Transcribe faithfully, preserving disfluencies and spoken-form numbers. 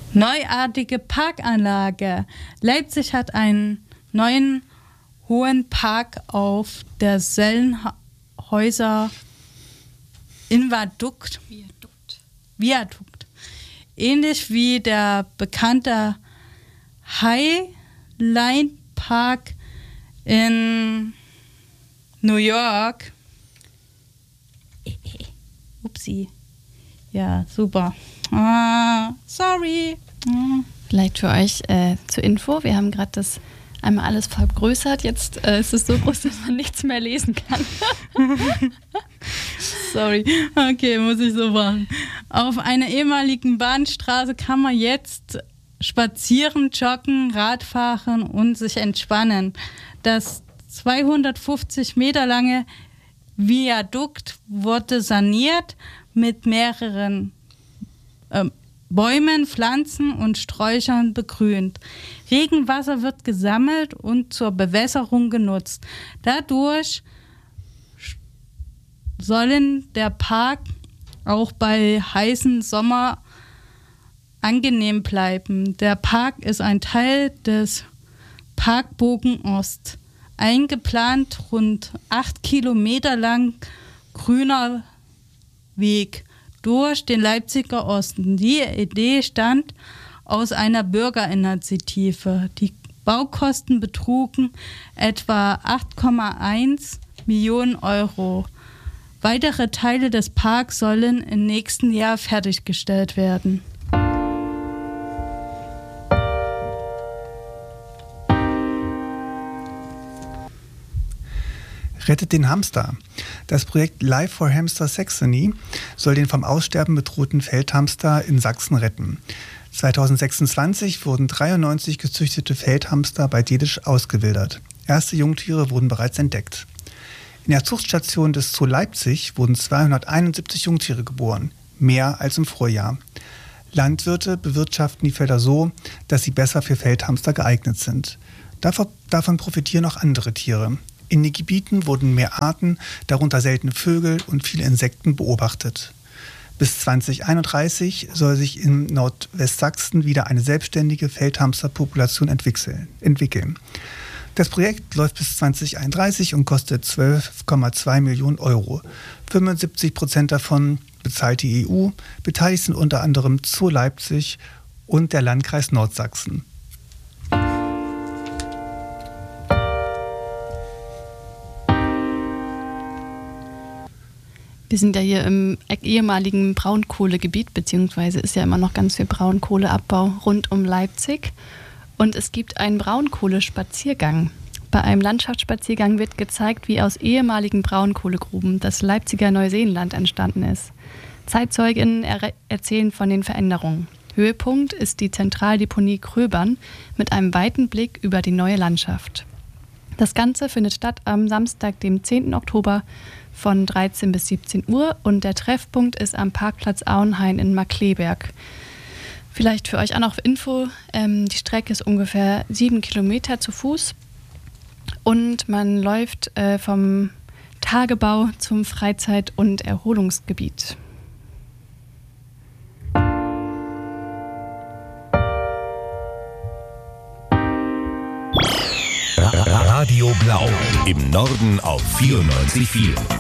neuartige Parkanlage. Leipzig hat einen neuen hohen Park auf der Sellenhäuser Invadukt. Viadukt. Viadukt. Ähnlich wie der bekannte Highline Park in New York. Upsi. Ja, super. Ah, sorry. Vielleicht für euch äh, zur Info, wir haben gerade das einmal alles vergrößert. Jetzt äh, ist es so groß, dass man nichts mehr lesen kann. Sorry. Okay, muss ich so machen. Auf einer ehemaligen Bahnstraße kann man jetzt spazieren, joggen, Radfahren und sich entspannen. Das zweihundertfünfzig Meter lange Viadukt wurde saniert mit mehreren äh, Bäumen, Pflanzen und Sträuchern begrünt. Regenwasser wird gesammelt und zur Bewässerung genutzt. Dadurch sollen der Park auch bei heißen Sommer angenehm bleiben. Der Park ist ein Teil des Parkbogen Ost. Eingeplant rund acht Kilometer lang grüner Weg durch den Leipziger Osten. Die Idee stammt aus einer Bürgerinitiative. Die Baukosten betrugen etwa acht Komma eins Millionen Euro. Weitere Teile des Parks sollen im nächsten Jahr fertiggestellt werden. Rettet den Hamster. Das Projekt Life for Hamster Saxony soll den vom Aussterben bedrohten Feldhamster in Sachsen retten. zweitausendsechsundzwanzig wurden dreiundneunzig gezüchtete Feldhamster bei Dedisch ausgewildert. Erste Jungtiere wurden bereits entdeckt. In der Zuchtstation des Zoo Leipzig wurden zweihunderteinundsiebzig Jungtiere geboren, mehr als im Vorjahr. Landwirte bewirtschaften die Felder so, dass sie besser für Feldhamster geeignet sind. Davon profitieren auch andere Tiere. In den Gebieten wurden mehr Arten, darunter seltene Vögel und viele Insekten beobachtet. Bis zweitausendeinunddreißig soll sich in Nordwestsachsen wieder eine selbstständige Feldhamsterpopulation entwickeln. Das Projekt läuft bis zweitausendeinunddreißig und kostet zwölf Komma zwei Millionen Euro. fünfundsiebzig Prozent davon bezahlt die E U. Beteiligt sind unter anderem Zoo Leipzig und der Landkreis Nordsachsen. Wir sind ja hier im ehemaligen Braunkohlegebiet, beziehungsweise ist ja immer noch ganz viel Braunkohleabbau rund um Leipzig. Und es gibt einen Braunkohlespaziergang. Bei einem Landschaftsspaziergang wird gezeigt, wie aus ehemaligen Braunkohlegruben das Leipziger Neuseenland entstanden ist. Zeitzeuginnen er- erzählen von den Veränderungen. Höhepunkt ist die Zentraldeponie Kröbern mit einem weiten Blick über die neue Landschaft. Das Ganze findet statt am Samstag, dem zehnten Oktober von dreizehn bis siebzehn Uhr und der Treffpunkt ist am Parkplatz Auenhain in Markkleeberg. Vielleicht für euch auch noch Info, ähm, die Strecke ist ungefähr sieben Kilometer zu Fuß und man läuft äh, vom Tagebau zum Freizeit- und Erholungsgebiet. Radio Blau im Norden auf vierundneunzig Komma vier.